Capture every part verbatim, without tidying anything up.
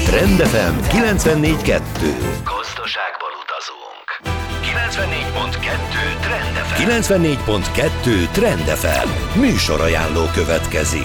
Trend ef em kilencvennégy kettő. Gazdaságban utazunk. kilencvennégy pont kettő Trend ef em. kilencvennégy pont kettő Trend ef em. Műsorajánló következik.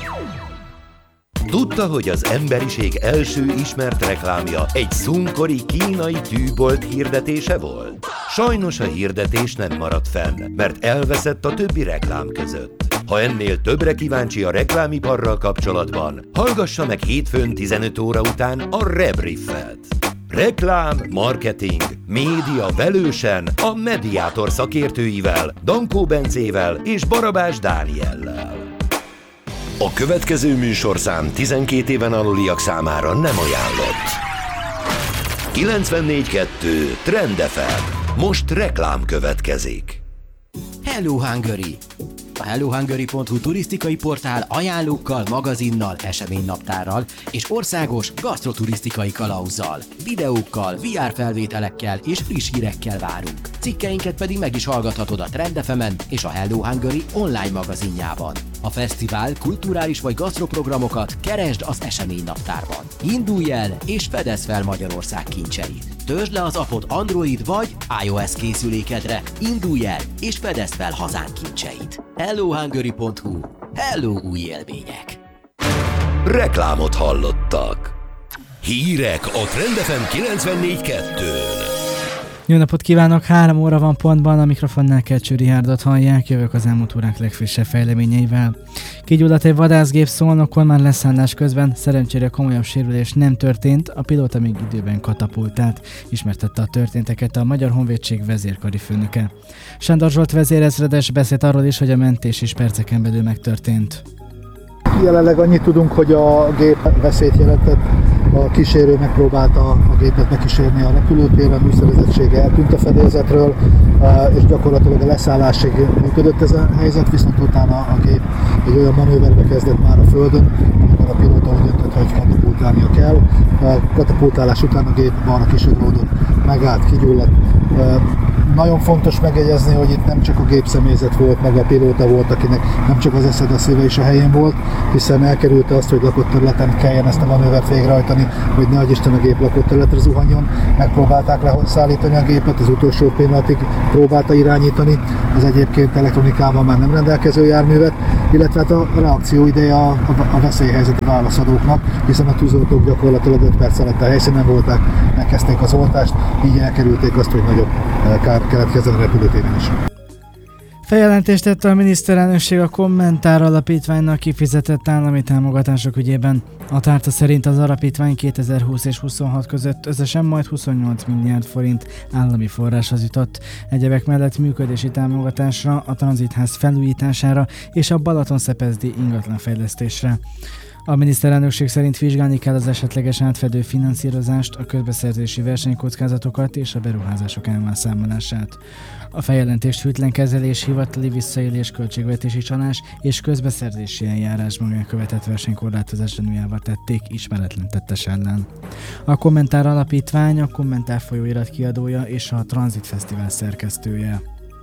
Tudta, hogy az emberiség első ismert reklámja egy szunkori kínai tűbolt hirdetése volt? Sajnos a hirdetés nem maradt fenn, mert elveszett a többi reklám között. Ha ennél többre kíváncsi a reklámiparral kapcsolatban, hallgassa meg hétfőn tizenöt óra után a Rebriefet. Reklám, marketing, média velősen a Mediátor szakértőivel, Dankó Bencével és Barabás Dániellel. A következő műsorszám tizenkét éven aluliak számára nem ajánlott. kilencvennégy kettő Trend ef em. Most reklám következik. Hello Hungary! A hello hungary pont hu turisztikai portál ajánlókkal, magazinnal, eseménynaptárral és országos gasztroturisztikai kalauzzal, videókkal, vé er felvételekkel és friss hírekkel várunk. Cikkeinket pedig meg is hallgathatod a Trend ef em-en és a Hello Hungary online magazinjában. A fesztivál, kulturális vagy gasztroprogramokat keresd az eseménynaptárban. Indulj el és fedezd fel Magyarország kincseit. Töltsd le az appot Android vagy iOS készülékedre. Indulj el és fedezd fel hazánk kincseit. hello hungary pont hu. Hello új élmények! Reklámot hallottak. Hírek a Trend ef em kilencvennégy kettő. Jó napot kívánok! Három óra van pontban, a mikrofonnál Kecső Rihárdot hallják, jövök az elmúlt órák legfrissebb fejleményeivel. Kigyulladt egy vadászgép Szolnokon már leszállás közben, szerencsére komolyabb sérülés nem történt, a pilóta még időben katapultált, ismertette a történteket a Magyar Honvédség vezérkari főnöke. Sándor Zsolt vezérezredes beszélt arról is, hogy a mentés is perceken belül megtörtént. Jelenleg annyit tudunk, hogy a gép veszélyt jelentett, a kísérő megpróbálta a gépet megkísérni a repülőtéren, műszerezettsége eltűnt a fedélzetről, és gyakorlatilag a leszállásig működött ez a helyzet, viszont utána a gép egy olyan manőverbe kezdett már a földön, amikor a pilóta úgy döntött, hogy katapultálnia kell. A katapultálás után a gép balra kisodródott, megállt, kigyulladt. Nagyon fontos megjegyezni, hogy itt nem csak a gépszemélyzet volt, meg a pilóta volt, akinek nem csak az eszed, a szíve is a helyén volt, hiszen elkerülte azt, hogy lakott területen kelljen ezt a manővert végrehajtani, hogy ne adj Isten a gép lakott területre zuhanjon. Megpróbálták leszállítani a gépet, az utolsó pillanatig próbálta irányítani az egyébként elektronikával már nem rendelkező járművet, illetve hát a reakció ideje a, a, a veszélyhelyzeti válaszadóknak, hiszen a tűzoltók gyakorlatilag öt perc alatt a helyszínen voltak, megkezdték az oltást, így elkerülték azt, hogy nagyobb kár keletkezzen a repülőtéren is. Feljelentést tette a miniszterelnökség a Kommentár Alapítványnak kifizetett állami támogatások ügyében. A tárca szerint az alapítvány kétezer-húsz és huszonhat között összesen majd huszonnyolc milliárd forint állami forráshoz jutott. Egyebek mellett működési támogatásra, a tranzitház felújítására és a Balatonszepezdi ingatlanfejlesztésre. A miniszterelnökség szerint vizsgálni kell az esetleges átfedő finanszírozást, a közbeszerzési versenykockázatokat és a beruházások elszámolását. A feljelentést hűtlen kezelés, hivatali visszaélés, költségvetési csalás és közbeszerzési eljárásban elkövetett versenykorlátozás gyanújával tették ismeretlen tettes ellen. A Kommentár Alapítvány, a Kommentár folyóirat kiadója és a Tranzit Fesztivál szerkesztője.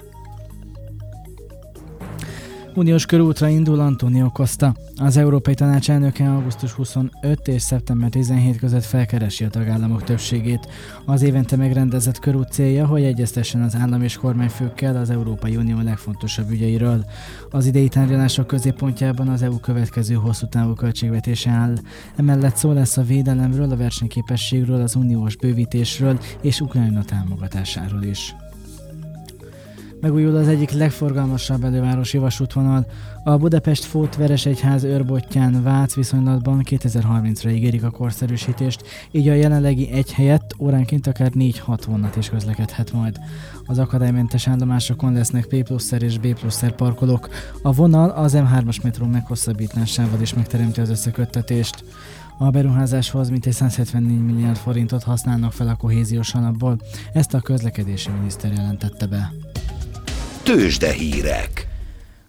Uniós körútra indul Antonio Costa. Az Európai Tanács elnöke augusztus huszonötödike és szeptember tizenhetedike között felkeresi a tagállamok többségét. Az évente megrendezett körút célja, hogy egyeztessen az állam és kormányfőkkel az Európai Unió legfontosabb ügyeiről. Az idei tárgyalások középpontjában az é u következő hosszú távú költségvetése áll. Emellett szó lesz a védelemről, a versenyképességről, az uniós bővítésről és Ukrajna támogatásáról is. Megújul az egyik legforgalmasabb elővárosi vasútvonal. A Budapest-Fót-Veresegyház őrbottyán Vác viszonylatban kétezer-harmincra ígérik a korszerűsítést, így a jelenlegi egy helyett óránként akár négy-hat vonat is közlekedhet majd. Az akadálymentes állomásokon lesznek P plusz-szer és B plusz-szer parkolók. A vonal az M hármas metró meghosszabbításával is megteremti az összeköttetést. A beruházáshoz mintegy százhetvennégy milliárd forintot használnak fel a kohéziós alapból, ezt a közlekedési miniszter jelentette be. Tőzsdehírek.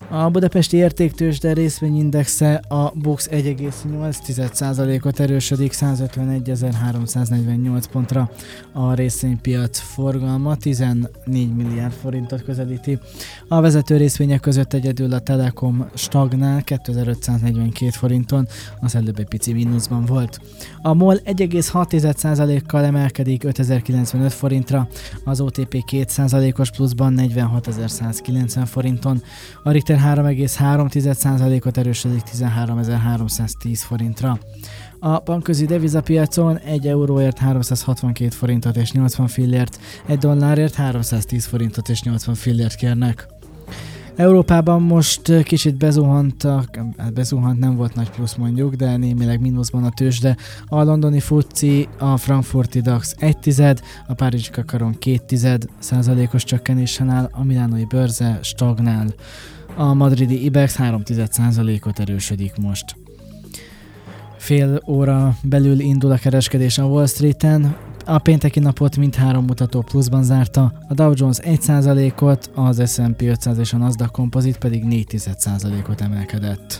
A budapesti értéktőzsde részvényindexe a BUX egy egész nyolc százalékot erősödik százötvenegyezer-háromszáznegyvennyolc pontra. A részvénypiac forgalma tizennégy milliárd forintot közelíti. A vezető részvények között egyedül a Telekom stagnál kétezer-ötszáznegyvenkét forinton, az előbb egy pici mínuszban volt. A MOL egy egész hat százalékkal emelkedik ötezer-kilencvenöt forintra, az o té pé két százalékos pluszban negyvenhatezer-százkilencven forinton, a Richter három egész három százalékot erősödik tizenháromezer-háromszáztíz forintra. A bankközi devizapiacon egy euróért háromszázhatvankét forintot és nyolcvan fillért, egy dollárért háromszáztíz forintot és nyolcvan fillért kérnek. Európában most kicsit bezuhantak, bezuhant, nem volt nagy plusz mondjuk, de némileg mínuszban a tőzsde. A londoni FTSE, a frankfurti DAX egy tized, a párizsi kakaron két tized százalékos csökkenésen áll, a milánói bőrze stagnál. A madridi IBEX három tized százalékot erősödik most. Fél óra belül indul a kereskedés a Wall Streeten. A pénteki napot mindhárom mutató pluszban zárta, a Dow Jones egy százalékot, az es and pé ötszáz és a Nasdaq Composite pedig négy tized százalékot emelkedett.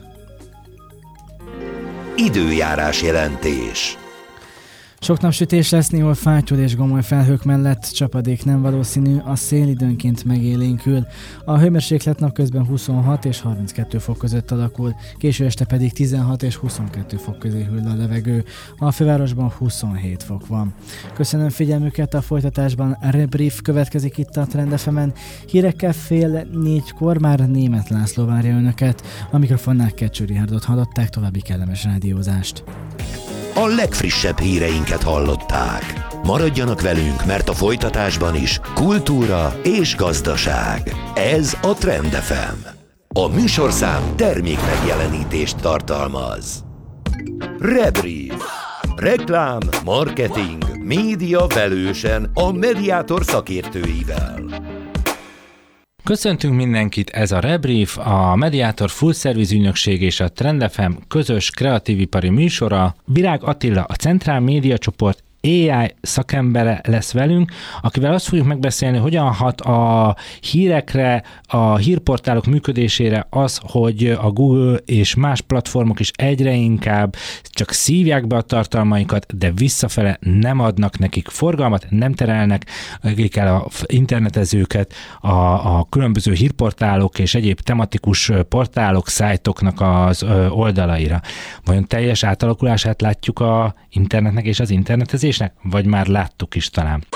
Időjárás jelentés. Sok napsütés lesz, néhol fátyol és gomoly felhők mellett, csapadék nem valószínű, a szél időnként megélénkül. A hőmérséklet napközben huszonhat és harminckettő fok között alakul, késő este pedig tizenhat és huszonkettő fok közé hűl a levegő. A fővárosban huszonhét fok van. Köszönöm figyelmüket, a folytatásban Rebrief következik itt a Trend ef emen. Hírekkel fél négykor már Németh László várja önöket. A mikrofonnál Kecső Richardot hallották, további kellemes rádiózást. A legfrissebb híreinket hallották. Maradjanak velünk, mert a folytatásban is kultúra és gazdaság. Ez a Trend ef em. A műsorszám termék megjelenítést tartalmaz. Rebrief. Reklám, marketing, média velősen a Mediator szakértőivel. Köszöntünk mindenkit, ez a Rebrief, a Mediator Full Service ügynökség és a Trend ef em közös kreatívipari műsora. Virág Attila, a Centrál Média Csoport á i szakembere lesz velünk, akivel azt fogjuk megbeszélni, hogyan hat a hírekre, a hírportálok működésére az, hogy a Google és más platformok is egyre inkább csak szívják be a tartalmaikat, de visszafele nem adnak nekik forgalmat, nem terelnek el a internetezőket a, a különböző hírportálok és egyéb tematikus portálok, szájtoknak az oldalaira. Vajon teljes átalakulását látjuk a internetnek és az internetezésnek? Vagy már láttuk is talán.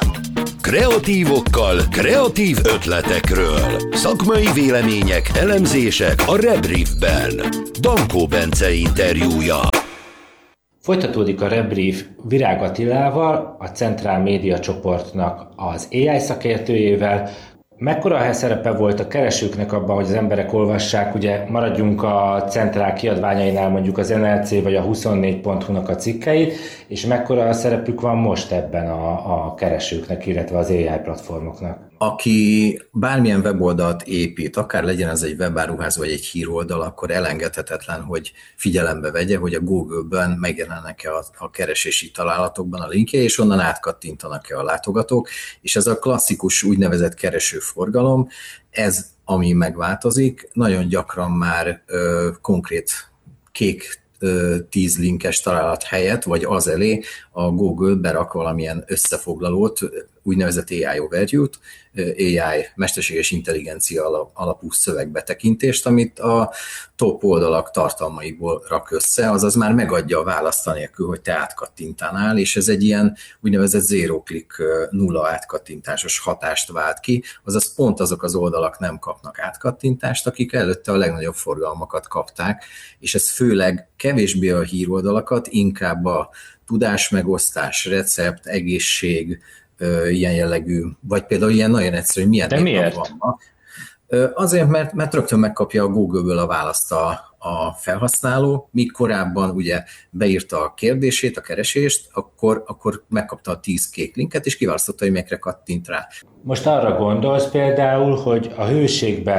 Kreatívokkal, kreatív ötletekről. Szakmai vélemények, elemzések a Rebriefben. Dankó Bence interjúja. Folytatódik a Rebrief Virág Attilával, a Centrál Média Csoportnak az á i szakértőjével. Mekkora szerepe volt a keresőknek abban, hogy az emberek olvassák, ugye maradjunk a Centrál kiadványainál, mondjuk az en el cé vagy a huszonnégy pont hu-nak a cikkeit, és mekkora a szerepük van most ebben a, a keresőknek, illetve az á i platformoknak? Aki bármilyen weboldalt épít, akár legyen ez egy webáruház vagy egy híroldal, akkor elengedhetetlen, hogy figyelembe vegye, hogy a Google-ben megjelennek-e a, a keresési találatokban a linkje, és onnan átkattintanak-e a látogatók, és ez a klasszikus úgynevezett keresőforgalom, ez ami megváltozik, nagyon gyakran már ö, konkrét kék tíz linkes találat helyett, vagy az elé a Google berak valamilyen összefoglalót, úgynevezett á i overview-t, á i, mesterséges intelligencia alapú szövegbetekintést, amit a top oldalak tartalmaiból rak össze, azaz már megadja a választ anélkül, hogy te átkattintánál, és ez egy ilyen úgynevezett zero click, nulla átkattintásos hatást vált ki, azaz pont azok az oldalak nem kapnak átkattintást, akik előtte a legnagyobb forgalmakat kapták, és ez főleg kevésbé a híroldalakat, inkább a tudásmegosztás, recept, egészség, ilyen jellegű, vagy például ilyen nagyon egyszerű, hogy milyen miért? vannak. Azért, mert, mert rögtön megkapja a Google-ből a választ a, a felhasználó, míg korábban ugye beírta a kérdését, a keresést, akkor, akkor megkapta a tíz kék linket, és kiválasztotta, hogy melyikre kattint rá. Most arra gondolsz például, hogy a hőségben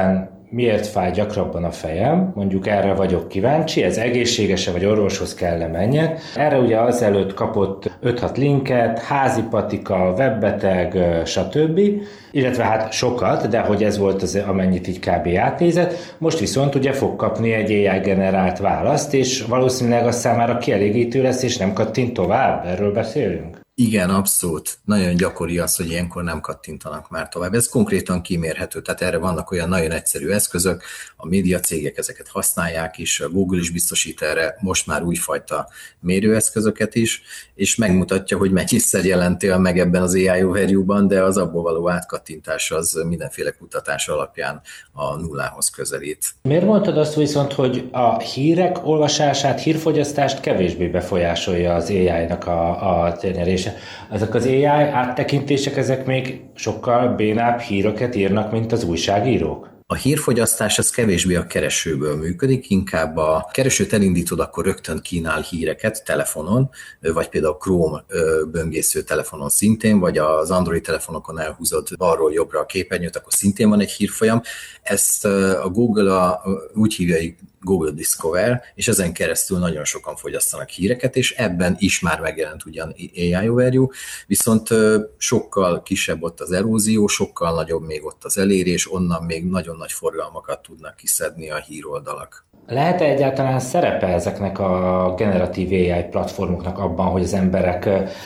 miért fáj gyakrabban a fejem, mondjuk erre vagyok kíváncsi, ez egészséges-e, vagy orvoshoz kell-e menjek. Erre ugye azelőtt kapott öt-hat linket, házi patika, webbeteg, stb. Illetve hát sokat, de hogy ez volt az, amennyit így kb. Átnézett. Most viszont ugye fog kapni egy á i generált választ, és valószínűleg az számára kielégítő lesz, és nem kattint tovább. Erről beszélünk? Igen, abszolút. Nagyon gyakori az, hogy ilyenkor nem kattintanak már tovább. Ez konkrétan kimérhető, tehát erre vannak olyan nagyon egyszerű eszközök, a médiacégek ezeket használják is, a Google is biztosít erre most már újfajta mérőeszközöket is, és megmutatja, hogy mennyiszer jelentél meg ebben az á i overview-ban, de az abból való átkattintás az mindenféle kutatás alapján a nullához közelít. Miért mondtad azt viszont, hogy a hírek olvasását, hírfogyasztást kevésbé befolyásolja az á i-nak a, a térnyerése? Ezek az á i áttekintések, ezek még sokkal bénább híreket írnak, mint az újságírók? A hírfogyasztás az kevésbé a keresőből működik, inkább a keresőt elindítod, akkor rögtön kínál híreket telefonon, vagy például Chrome böngésző telefonon szintén, vagy az Android telefonokon elhúzod balról jobbra a képernyőt, akkor szintén van egy hírfolyam. Ezt a Google a, úgy hívja, Google Discover, és ezen keresztül nagyon sokan fogyasztanak híreket, és ebben is már megjelent ugyan á i overview, viszont sokkal kisebb ott az erózió, sokkal nagyobb még ott az elérés, onnan még nagyon nagy forgalmakat tudnak kiszedni a híroldalak. Lehet-e egyáltalán szerepe ezeknek a generatív á i platformoknak abban, hogy az emberek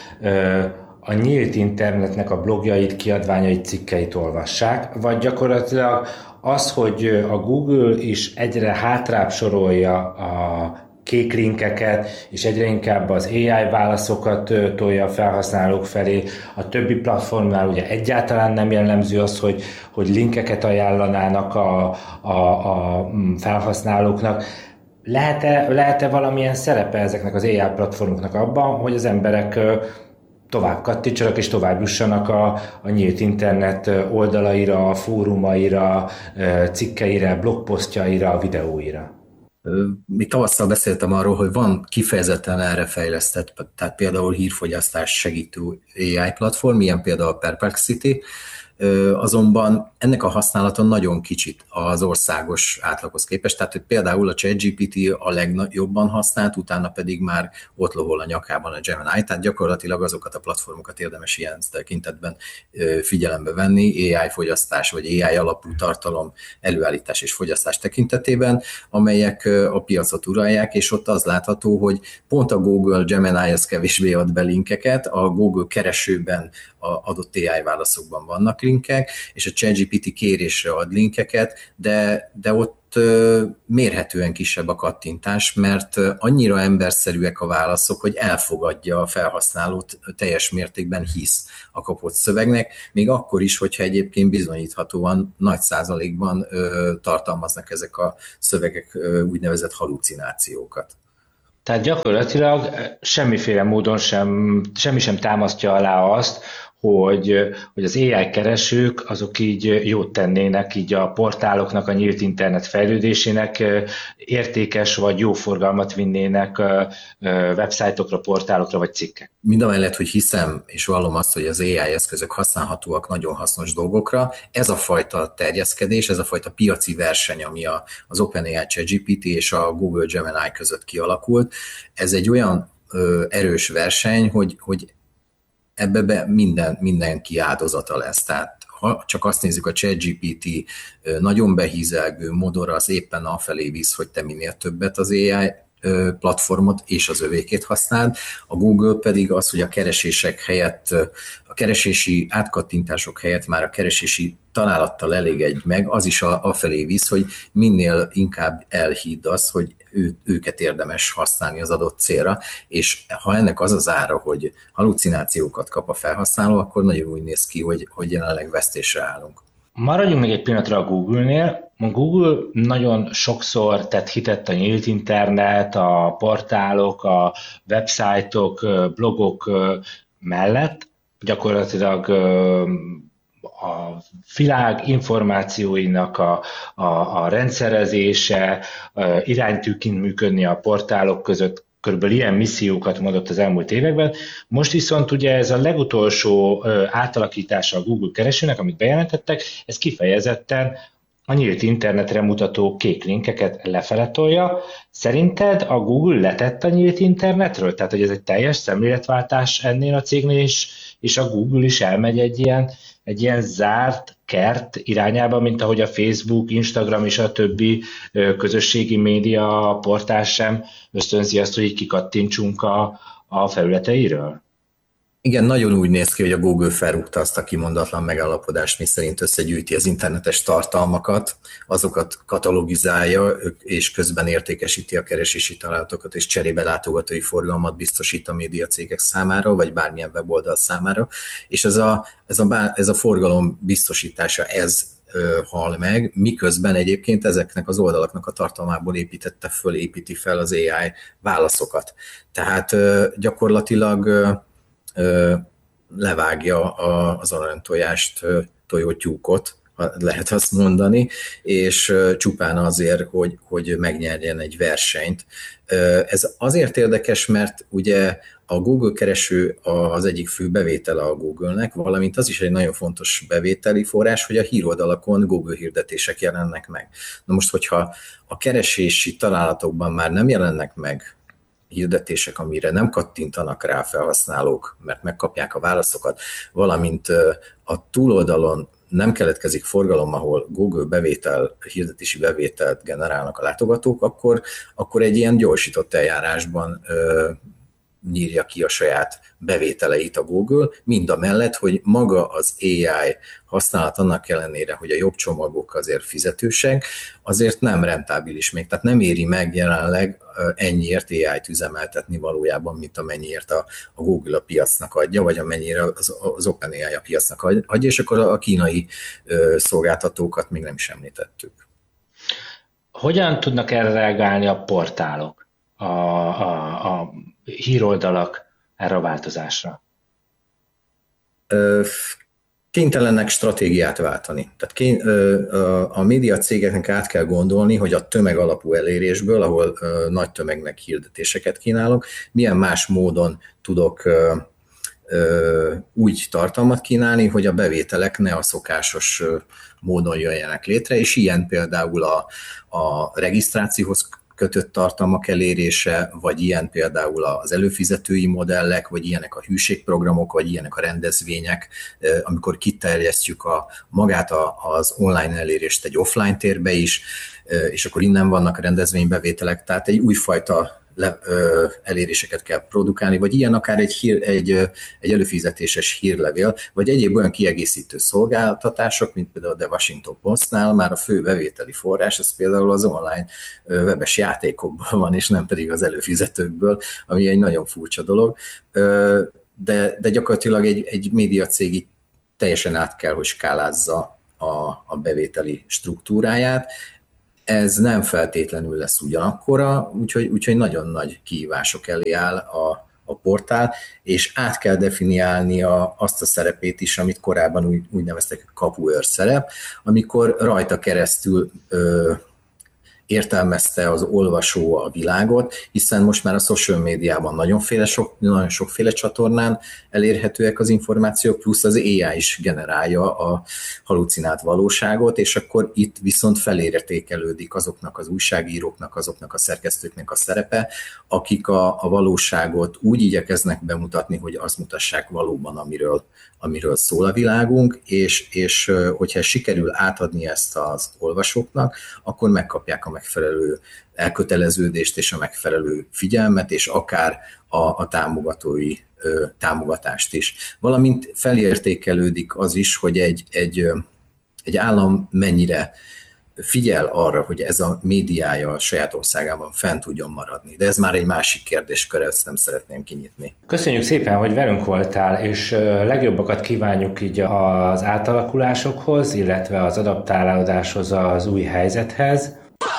a nyílt internetnek a blogjait, kiadványait, cikkeit olvassák, vagy gyakorlatilag az, hogy a Google is egyre hátrább sorolja a kék linkeket, és egyre inkább az á i válaszokat tolja a felhasználók felé. A többi platformnál ugye egyáltalán nem jellemző az, hogy, hogy linkeket ajánlanának a, a, a felhasználóknak. Lehet-e, lehet-e valamilyen szerepe ezeknek az á i platformoknak abban, hogy az emberek tovább kattintsanak és tovább jussanak a, a nyílt internet oldalaira, fórumaira, cikkeire, blogposztjaira, videóira? Még tavasszal beszéltem arról, hogy van kifejezetten erre fejlesztett, tehát például hírfogyasztás segítő á i platform, ilyen például a Perplexity, azonban ennek a használata nagyon kicsit az országos átlaghoz képest, tehát hogy például a ChatGPT a legjobban használt, utána pedig már ott lovol a nyakában a Gemini, tehát gyakorlatilag azokat a platformokat érdemes ilyen tekintetben figyelembe venni, á i fogyasztás vagy á i alapú tartalom előállítás és fogyasztás tekintetében, amelyek a piacot uralják, és ott az látható, hogy pont a Google Gemini az kevésbé ad be linkeket, a Google keresőben a adott á i válaszokban vannak linkek, és a ChatGPT kérésre ad linkeket, de, de ott mérhetően kisebb a kattintás, mert annyira emberszerűek a válaszok, hogy elfogadja a felhasználót teljes mértékben hisz a kapott szövegnek, még akkor is, hogyha egyébként bizonyíthatóan nagy százalékban tartalmaznak ezek a szövegek úgynevezett halucinációkat. Tehát gyakorlatilag semmiféle módon sem, semmi sem támasztja alá azt, hogy, hogy az á i keresők azok így jót tennének így a portáloknak, a nyílt internet fejlődésének, értékes vagy jó forgalmat vinnének websájtokra, portálokra vagy cikkek. Mindamellett, hogy hiszem és vallom azt, hogy az á i eszközök használhatóak nagyon hasznos dolgokra, ez a fajta terjeszkedés, ez a fajta piaci verseny, ami az OpenAI ChatGPT és a Google Gemini között kialakult, ez egy olyan ö, erős verseny, hogy, hogy ebbe be minden, mindenki áldozata lesz. Tehát ha csak azt nézzük, a ChatGPT nagyon behízelgő, modor az éppen afelé visz, hogy te minél többet az á i platformot és az övékét használd. A Google pedig az, hogy a keresések helyett, a keresési átkattintások helyett már a keresési találattal elégedj meg, az is afelé visz, hogy minél inkább elhidd az, hogy ő, őket érdemes használni az adott célra, és ha ennek az az ára, hogy halucinációkat kap a felhasználó, akkor nagyon úgy néz ki, hogy, hogy jelenleg vesztésre állunk. Maradjunk még egy pillanatra a Google-nél. A Google nagyon sokszor tett hitet a nyílt internet, a portálok, a websájtok, blogok mellett. Gyakorlatilag a világ információinak a, a, a rendszerezése, iránytűként működni a portálok között, körülbelül ilyen missziókat mondott az elmúlt években. Most viszont ugye ez a legutolsó átalakítása a Google keresőnek, amit bejelentettek, ez kifejezetten a nyílt internetre mutató kék linkeket lefele tolja. Szerinted a Google letett a nyílt internetről? Tehát, hogy ez egy teljes szemléletváltás ennél a cégnél is, és a Google is elmegy egy ilyen, egy ilyen zárt kert irányába, mint ahogy a Facebook, Instagram és a többi közösségi média portál sem ösztönzi azt, hogy így kikattintsunk a, a felületeiről? Igen, nagyon úgy néz ki, hogy a Google felrúgta azt a kimondatlan megállapodást, miszerint összegyűjti az internetes tartalmakat, azokat katalogizálja, és közben értékesíti a keresési találatokat, és cserébe látogatói forgalmat biztosít a médiacégek számára, vagy bármilyen weboldal számára, és ez a, ez a, ez a forgalom biztosítása, ez hal meg, miközben egyébként ezeknek az oldalaknak a tartalmából építette föl, építi fel az á i válaszokat. Tehát gyakorlatilag levágja az aranytojást, tojótyúkot, lehet azt mondani, és csupán azért, hogy, hogy megnyerjen egy versenyt. Ez azért érdekes, mert ugye a Google kereső az egyik fő bevétele a Google-nek, valamint az is egy nagyon fontos bevételi forrás, hogy a híroldalakon Google hirdetések jelennek meg. Na most, hogyha a keresési találatokban már nem jelennek meg hirdetések, amire nem kattintanak rá felhasználók, mert megkapják a válaszokat, valamint a túloldalon nem keletkezik forgalom, ahol Google bevétel, hirdetési bevételt generálnak a látogatók, akkor, akkor egy ilyen gyorsított eljárásban ö, nyírja ki a saját bevételeit a Google, mind a mellett, hogy maga az á i használat annak ellenére, hogy a jobb csomagok azért fizetősek, azért nem rentábilis még, tehát nem éri meg jelenleg ennyiért á i-t üzemeltetni valójában, mint amennyiért a, a Google a piacnak adja, vagy amennyire az, az OpenAI a piacnak adja, és akkor a kínai ö, szolgáltatókat még nem is említettük. Hogyan tudnak erre reagálni a portálok, a, a, a híroldalak erre a változásra? Ö, Kénytelenek stratégiát váltani. Tehát kény, a média cégeknek át kell gondolni, hogy a tömeg alapú elérésből, ahol nagy tömegnek hirdetéseket kínálok, milyen más módon tudok úgy tartalmat kínálni, hogy a bevételek ne a szokásos módon jöjjenek létre, és ilyen például a, a regisztrációhoz kötött tartalmak elérése, vagy ilyen például az előfizetői modellek, vagy ilyenek a hűségprogramok, vagy ilyenek a rendezvények, amikor kiterjesztjük a, magát a, az online elérést egy offline térbe is, és akkor innen vannak a rendezvénybevételek, tehát egy újfajta le, ö, eléréseket kell produkálni, vagy ilyen akár egy, hír, egy, egy előfizetéses hírlevél, vagy egyéb olyan kiegészítő szolgáltatások, mint például a The Washington Postnál, már a fő bevételi forrás, ez például az online webes játékokból van, és nem pedig az előfizetőkből, ami egy nagyon furcsa dolog, de, de gyakorlatilag egy, egy médiacég teljesen át kell, hogy skálázza a, a bevételi struktúráját. Ez nem feltétlenül lesz ugyanakkora, úgyhogy, úgyhogy nagyon nagy kihívások elé áll a, a portál, és át kell definiálnia azt a szerepét is, amit korábban úgy, úgy neveztek kapuőr szerep, amikor rajta keresztül ö, értelmezte az olvasó a világot, hiszen most már a social médiában nagyon, sok, nagyon sokféle csatornán elérhetőek az információk, plusz az á i is generálja a halucinált valóságot, és akkor itt viszont felértékelődik azoknak az újságíróknak, azoknak a szerkesztőknek a szerepe, akik a, a valóságot úgy igyekeznek bemutatni, hogy azt mutassák valóban, amiről, amiről szól a világunk, és, és hogyha sikerül átadni ezt az olvasóknak, akkor megkapják a megfelelő elköteleződést és a megfelelő figyelmet, és akár a, a támogatói ö, támogatást is. Valamint felértékelődik az is, hogy egy, egy, egy állam mennyire figyel arra, hogy ez a médiája a saját országában fent tudjon maradni. De ez már egy másik kérdéskör, ezt nem szeretném kinyitni. Köszönjük szépen, hogy velünk voltál, és legjobbakat kívánjuk így az átalakulásokhoz, illetve az adaptálódáshoz az új helyzethez.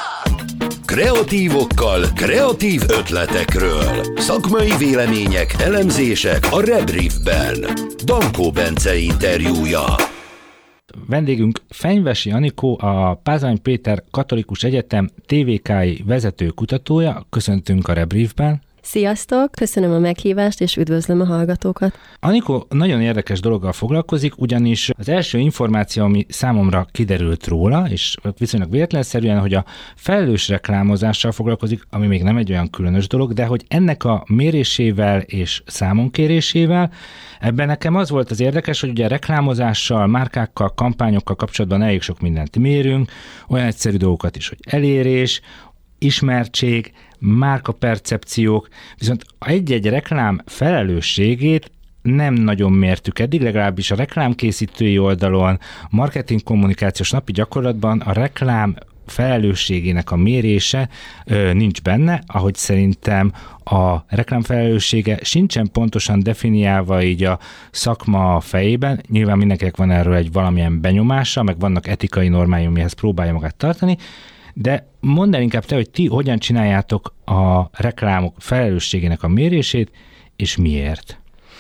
Kreatívokkal, kreatív ötletekről. Szakmai vélemények, elemzések a Rebriefben. Dankó Bence interjúja. Vendégünk Fenyvesi Anikó, a Pázmány Péter Katolikus Egyetem té vé ká i vezető kutatója. Köszöntünk a Rebriefben. Sziasztok! Köszönöm a meghívást, és üdvözlöm a hallgatókat. Anikó nagyon érdekes dologgal foglalkozik, ugyanis az első információ, ami számomra kiderült róla, és viszonylag véletlenszerűen, hogy a felelős reklámozással foglalkozik, ami még nem egy olyan különös dolog, de hogy ennek a mérésével és számonkérésével, ebben nekem az volt az érdekes, hogy ugye reklámozással, márkákkal, kampányokkal kapcsolatban elég sok mindent mérünk, olyan egyszerű dolgokat is, hogy elérés, ismertség, márkapercepciók, viszont egy-egy reklám felelősségét nem nagyon mértük eddig, legalábbis a reklámkészítői oldalon, marketing kommunikációs napi gyakorlatban a reklám felelősségének a mérése ö, nincs benne, ahogy szerintem a reklám felelőssége sincsen pontosan definiálva így a szakma fejében. Nyilván mindenkinek van erről egy valamilyen benyomása, meg vannak etikai normái, amihez próbálja magát tartani, de mondd el inkább te, hogy ti hogyan csináljátok a reklámok felelősségének a mérését, és miért?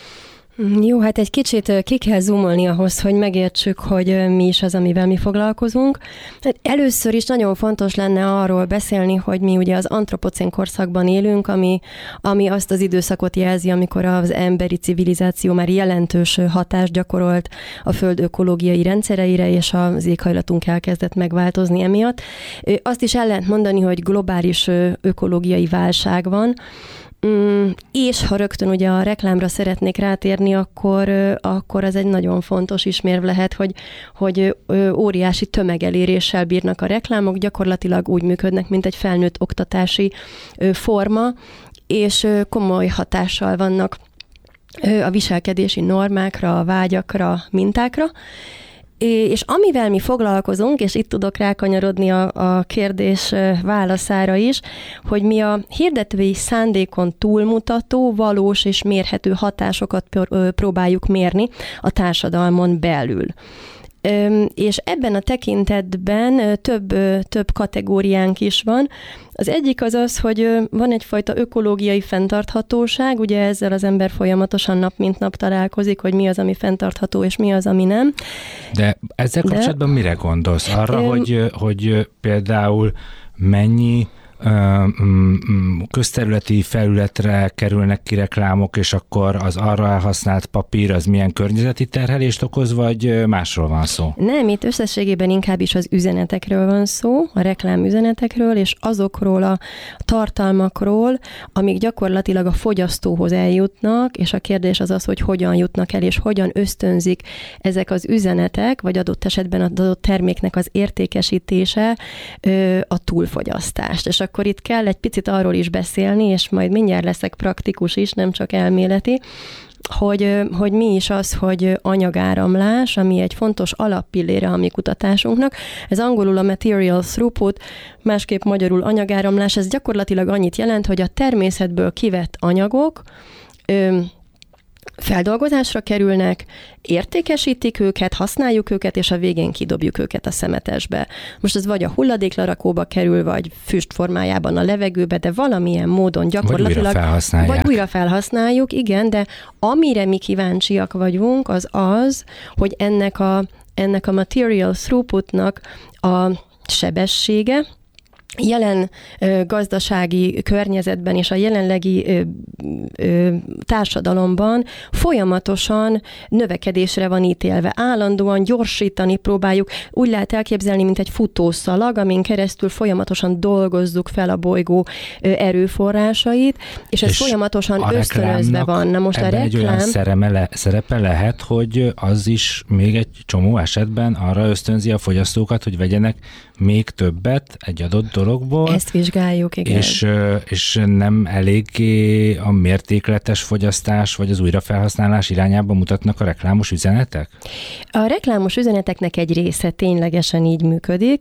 Jó, hát egy kicsit ki kell zoomolni ahhoz, hogy megértsük, hogy mi is az, amivel mi foglalkozunk. Hát először is nagyon fontos lenne arról beszélni, hogy mi ugye az antropocén korszakban élünk, ami, ami azt az időszakot jelzi, amikor az emberi civilizáció már jelentős hatást gyakorolt a Föld ökológiai rendszereire, és az éghajlatunk elkezdett megváltozni emiatt. Azt is el lehet mondani, hogy globális ökológiai válság van, Mm, és ha rögtön ugye a reklámra szeretnék rátérni, akkor, akkor az egy nagyon fontos ismérv lehet, hogy, hogy óriási tömegeléréssel bírnak a reklámok, gyakorlatilag úgy működnek, mint egy felnőtt oktatási forma, és komoly hatással vannak a viselkedési normákra, a vágyakra, mintákra. És amivel mi foglalkozunk, és itt tudok rákanyarodni a, a kérdés válaszára is, hogy mi a hirdetői szándékon túlmutató, valós és mérhető hatásokat próbáljuk mérni a társadalmon belül. És ebben a tekintetben több, több kategóriánk is van. Az egyik az az, hogy van egyfajta ökológiai fenntarthatóság, ugye ezzel az ember folyamatosan nap mint nap találkozik, hogy mi az, ami fenntartható, és mi az, ami nem. De ezzel kapcsolatban De... mire gondolsz? Arra, um, hogy, hogy például mennyi közterületi felületre kerülnek ki reklámok, és akkor az arra elhasznált papír az milyen környezeti terhelést okoz, vagy másról van szó? Nem, itt összességében inkább is az üzenetekről van szó, a reklámüzenetekről, és azokról a tartalmakról, amik gyakorlatilag a fogyasztóhoz eljutnak, és a kérdés az az, hogy hogyan jutnak el, és hogyan ösztönzik ezek az üzenetek, vagy adott esetben az adott terméknek az értékesítése a túlfogyasztást. És akkor itt kell egy picit arról is beszélni, és majd mindjárt leszek praktikus is, nem csak elméleti, hogy, hogy mi is az, hogy anyagáramlás, ami egy fontos alappillére a mi kutatásunknak. Ez angolul a material throughput, másképp magyarul anyagáramlás, ez gyakorlatilag annyit jelent, hogy a természetből kivett anyagok ö, feldolgozásra kerülnek, értékesítik őket, használjuk őket, és a végén kidobjuk őket a szemetesbe. Most ez vagy a hulladéklerakóba kerül, vagy füst formájában a levegőbe, de valamilyen módon gyakorlatilag... Vagy újra felhasználják. Vagy újra felhasználjuk, igen, de amire mi kíváncsiak vagyunk, az az, hogy ennek a, ennek a material throughputnak a sebessége, jelen ö, gazdasági környezetben és a jelenlegi ö, ö, társadalomban folyamatosan növekedésre van ítélve. Állandóan gyorsítani próbáljuk. Úgy lehet elképzelni, mint egy futószalag, amin keresztül folyamatosan dolgozzuk fel a bolygó ö, erőforrásait, és ez és folyamatosan ösztönözve van. Na most a reklám... egy olyan szereme le, szerepe lehet, hogy az is még egy csomó esetben arra ösztönzi a fogyasztókat, hogy vegyenek még többet egy adott dologból. Ezt vizsgáljuk, igen. És, és nem eléggé a mértékletes fogyasztás vagy az újrafelhasználás irányába mutatnak a reklámos üzenetek? A reklámos üzeneteknek egy része ténylegesen így működik,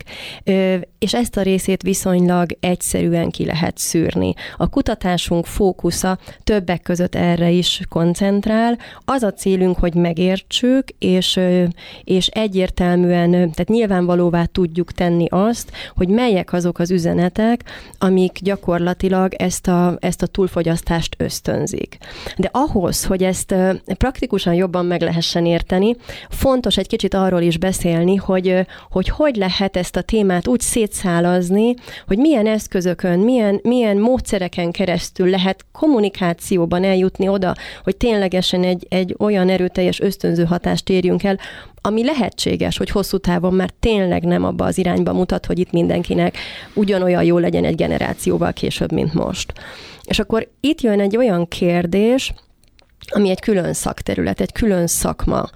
és ezt a részét viszonylag egyszerűen ki lehet szűrni. A kutatásunk fókusza többek között erre is koncentrál. Az a célunk, hogy megértsük, és, és egyértelműen, tehát nyilvánvalóvá tudjuk tenni azt, hogy melyek azok az üzenetek, amik gyakorlatilag ezt a, ezt a túlfogyasztást ösztönzik. De ahhoz, hogy ezt praktikusan jobban meg lehessen érteni, fontos egy kicsit arról is beszélni, hogy hogy, hogy lehet ezt a témát úgy szétszálazni, hogy milyen eszközökön, milyen, milyen módszereken keresztül lehet kommunikációban eljutni oda, hogy ténylegesen egy, egy olyan erőteljes ösztönző hatást érjünk el, ami lehetséges, hogy hosszú távon már tényleg nem abba az irányba mutat, hogy itt mindenkinek ugyanolyan jó legyen egy generációval később, mint most. És akkor itt jön egy olyan kérdés, ami egy külön szakterület, egy külön szakma.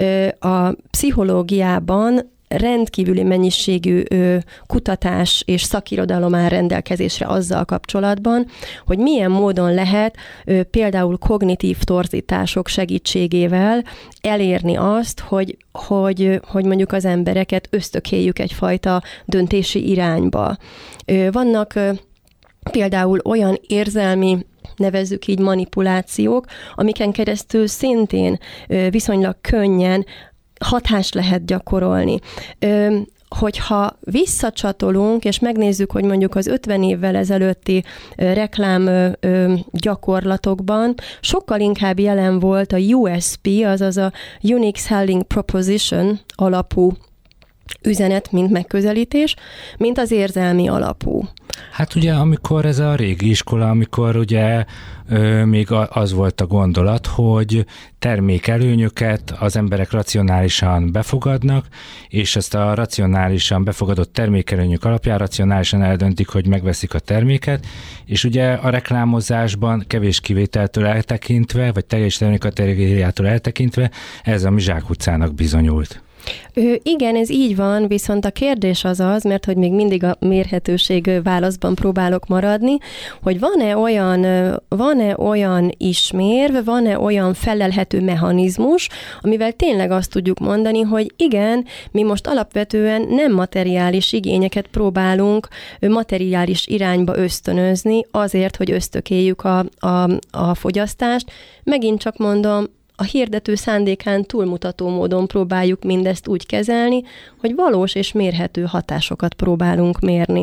A pszichológiában rendkívüli mennyiségű ö, kutatás és szakirodalom áll rendelkezésre azzal kapcsolatban, hogy milyen módon lehet ö, például kognitív torzítások segítségével elérni azt, hogy, hogy, hogy mondjuk az embereket ösztökéljük egyfajta döntési irányba. Ö, vannak ö, például olyan érzelmi, nevezzük így manipulációk, amiken keresztül szintén ö, viszonylag könnyen hatást lehet gyakorolni. Ö, hogyha visszacsatolunk, és megnézzük, hogy mondjuk az ötven évvel ezelőtti ö, reklám ö, ö, gyakorlatokban sokkal inkább jelen volt a U S P, azaz a Unique Selling Proposition alapú üzenet, mint megközelítés, mint az érzelmi alapú. Hát ugye, amikor ez a régi iskola, amikor ugye ö, még az volt a gondolat, hogy termékelőnyöket az emberek racionálisan befogadnak, és ezt a racionálisan befogadott termékelőnyök alapján racionálisan eldöntik, hogy megveszik a terméket, és ugye a reklámozásban kevés kivételtől eltekintve, vagy teljes termékkategóriától eltekintve ez a mi zsákutcának bizonyult. Ö, igen, ez így van, viszont a kérdés az az, mert hogy még mindig a mérhetőség válaszban próbálok maradni, hogy van-e olyan, van-e olyan ismérv, van-e olyan felelhető mechanizmus, amivel tényleg azt tudjuk mondani, hogy igen, mi most alapvetően nem materiális igényeket próbálunk materiális irányba ösztönözni azért, hogy ösztökéljük a, a, a fogyasztást. Megint csak mondom, a hirdető szándékán túlmutató módon próbáljuk mindezt úgy kezelni, hogy valós és mérhető hatásokat próbálunk mérni.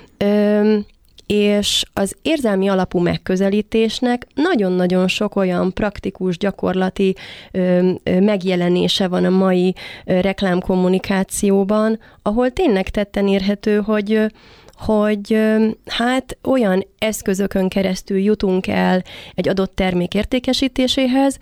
Üm, és az érzelmi alapú megközelítésnek nagyon-nagyon sok olyan praktikus, gyakorlati ö, ö, megjelenése van a mai ö, reklámkommunikációban, ahol tényleg tetten érhető, hogy ö, hogy hát olyan eszközökön keresztül jutunk el egy adott termék értékesítéséhez,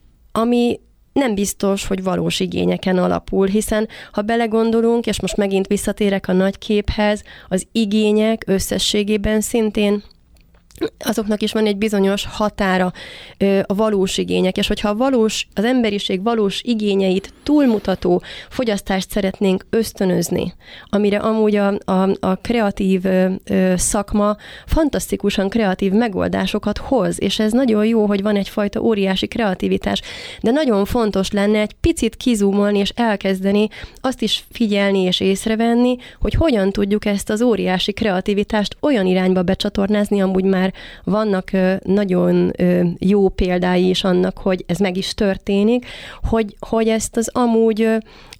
ami nem biztos, hogy valós igényeken alapul, hiszen ha belegondolunk, és most megint visszatérek a nagy képhez, az igények összességében szintén azoknak is van egy bizonyos határa, a valós igények, és hogyha a valós, az emberiség valós igényeit túlmutató fogyasztást szeretnénk ösztönözni, amire amúgy a, a, a kreatív szakma fantasztikusan kreatív megoldásokat hoz, és ez nagyon jó, hogy van egyfajta óriási kreativitás, de nagyon fontos lenne egy picit kizúmolni és elkezdeni azt is figyelni és észrevenni, hogy hogyan tudjuk ezt az óriási kreativitást olyan irányba becsatornázni, amúgy már vannak nagyon jó példái is annak, hogy ez meg is történik, hogy, hogy ezt az amúgy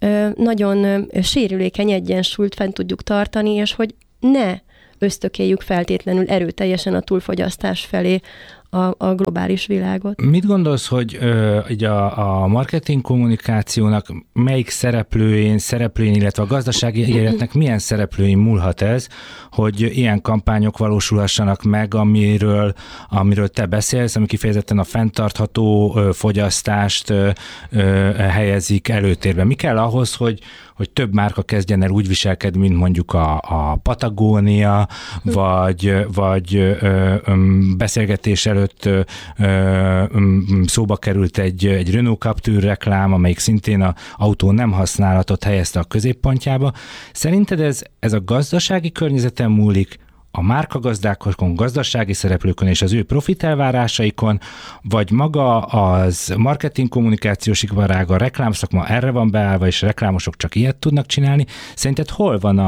nagyon sérülékeny egyensúlyt fent tudjuk tartani, és hogy ne ösztökéljük feltétlenül erőteljesen a túlfogyasztás felé a, a globális világot. Mit gondolsz, hogy ö, ugye a, a marketing kommunikációnak melyik szereplőjén, szereplőjén, illetve a gazdasági életnek milyen szereplőin múlhat ez, hogy ilyen kampányok valósulhassanak meg, amiről, amiről te beszélsz, ami kifejezetten a fenntartható ö, fogyasztást ö, ö, helyezik előtérbe. Mi kell ahhoz, hogy, hogy több márka kezdjen el úgy viselkedni, mint mondjuk a, a Patagónia, vagy, vagy ö, ö, beszélgetés előtt ö, ö, szóba került egy, egy Renault Captur reklám, amelyik szintén az autó nem használatot helyezte a középpontjába. Szerinted ez, ez a gazdasági környezeten múlik, a márkagazdákon, gazdasági szereplőkön és az ő profit elvárásaikon, vagy maga az marketing kommunikációs iparág, a reklámszakma erre van beállva, és reklámosok csak ilyet tudnak csinálni. Szerinted hol van a,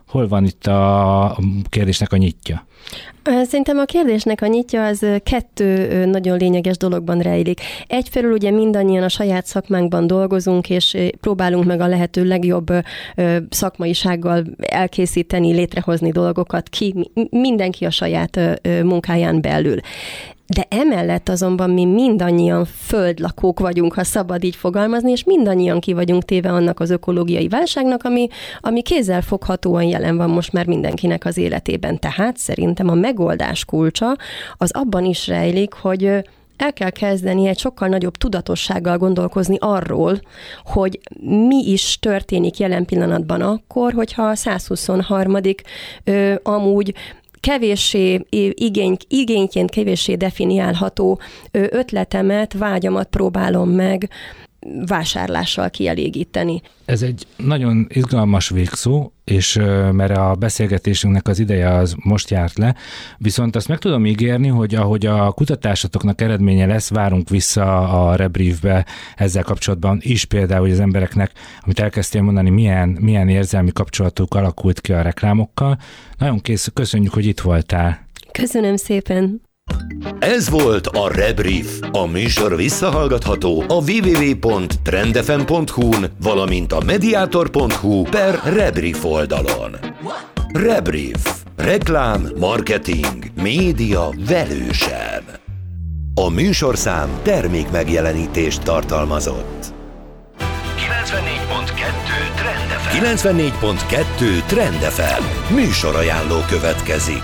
Hol van itt a kérdésnek a nyitja? Szerintem a kérdésnek a nyitja az kettő nagyon lényeges dologban rejlik. Egyfelől ugye mindannyian a saját szakmánkban dolgozunk, és próbálunk meg a lehető legjobb szakmaisággal elkészíteni, létrehozni dolgokat ki, mindenki a saját munkáján belül. De emellett azonban mi mindannyian földlakók vagyunk, ha szabad így fogalmazni, és mindannyian ki vagyunk téve annak az ökológiai válságnak, ami, ami kézzelfoghatóan jelen van most már mindenkinek az életében. Tehát szerintem a megoldás kulcsa az abban is rejlik, hogy el kell kezdeni egy sokkal nagyobb tudatossággal gondolkozni arról, hogy mi is történik jelen pillanatban akkor, hogyha a száz huszonharmadik ö, amúgy kevéssé, igény, igényként kevéssé definiálható ötletemet, vágyamat próbálom meg vásárlással kielégíteni. Ez egy nagyon izgalmas végszó, és mert a beszélgetésünknek az ideje az most járt le, viszont azt meg tudom ígérni, hogy ahogy a kutatásatoknak eredménye lesz, várunk vissza a Rebriefbe ezzel kapcsolatban is, például, hogy az embereknek, amit elkezdtél mondani, milyen, milyen érzelmi kapcsolatuk alakult ki a reklámokkal. Nagyon kész, köszönjük, hogy itt voltál. Köszönöm szépen. Ez volt a Rebrief. A műsor visszahallgatható a double-u double-u double-u pont trendfm pont hu-n, valamint a mediator pont hu per Rebrief oldalon. Rebrief. Reklám, marketing, média velősen. A műsorszám termékmegjelenítést tartalmazott. kilencvennégy pont kettő Trend ef em. kilencvennégy pont kettő Trend ef em. Műsorajánló következik.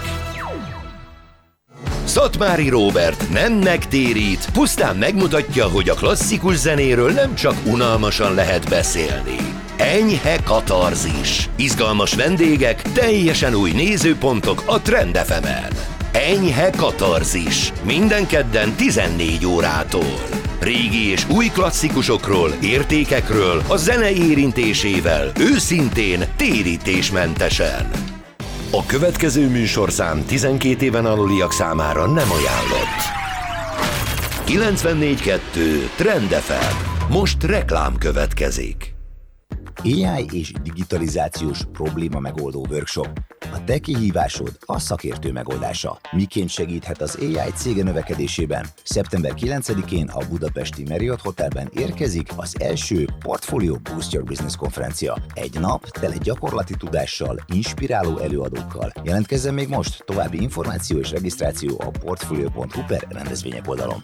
Szatmári Róbert nem megtérít, pusztán megmutatja, hogy a klasszikus zenéről nem csak unalmasan lehet beszélni. Enyhe katarzis, izgalmas vendégek, teljesen új nézőpontok a Trend ef emen. Enyhe katarzis, minden kedden tizennégy órától. Régi és új klasszikusokról, értékekről, a zene érintésével, őszintén, térítésmentesen. A következő műsorszám tizenkét éven aluliak számára nem ajánlott. kilencvennégy kettő Trend ef em. Most reklám következik. á i és digitalizációs probléma megoldó workshop. A te kihívásod a szakértő megoldása. Miként segíthet az á i cége növekedésében? szeptember kilencedikén a budapesti Marriott Hotelben érkezik az első Portfolio Boost Your Business konferencia. Egy nap tele gyakorlati tudással, inspiráló előadókkal. Jelentkezzen még most, további információ és regisztráció a portfolio pont hu per rendezvények oldalon.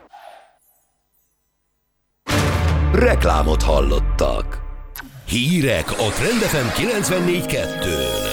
Reklámot hallottak. Hírek a Trend ef em kilencvennégy kettőn.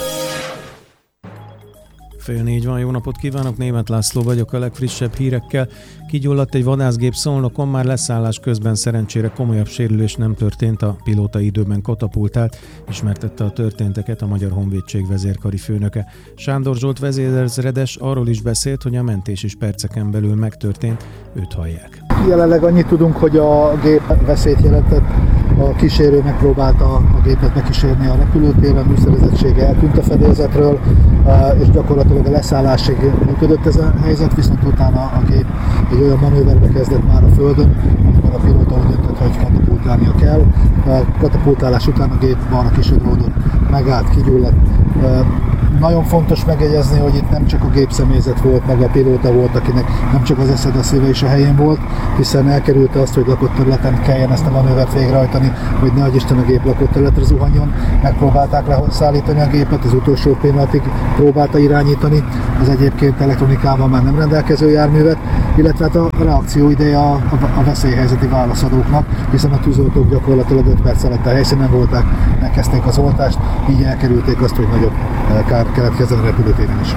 Fél négy van, jó napot kívánok, Németh László vagyok a legfrissebb hírekkel. Kigyulladt egy vadászgép Szolnokon, már leszállás közben szerencsére komolyabb sérülés nem történt, a pilóta időben katapultált, ismertette a történteket a Magyar Honvédség vezérkari főnöke. Sándor Zsolt vezérezredes arról is beszélt, hogy a mentés is perceken belül megtörtént, őt hallják. Jelenleg annyit tudunk, hogy a gép veszélyt jelentett, a kísérő megpróbálta a gépet megkísérni a repülőtéren, műszerezettsége eltűnt a fedélzetről, és gyakorlatilag a leszállásig működött ez a helyzet, viszont utána a gép egy olyan manőverbe kezdett már a földön, amikor a pilóta úgy döntött, hogy katapultálnia kell. A katapultálás után a gép balra kisodródott, megállt, kigyulladt. Nagyon fontos megjegyezni, hogy itt nem csak a gépszemélyzet volt, meg a pilóta volt, akinek nem csak az eszed, a szíve is a helyén volt, hiszen elkerülte azt, hogy lakott területen kelljen ezt a manővert végrehajtani, hogy ne adj Isten a gép lakott területre zuhanjon. Megpróbálták leszállítani a gépet, az utolsó pillanatig próbálta irányítani az egyébként elektronikával már nem rendelkező járművet, illetve hát a reakció ideje a, a, a veszélyhelyzeti válaszadóknak, hiszen a tűzoltók gyakorlatilag öt perc alatt a helyszínen voltak, megkezdték az oltást, így elkerülték azt, hogy nagyobb kár keletkezzen a repülőtéren is.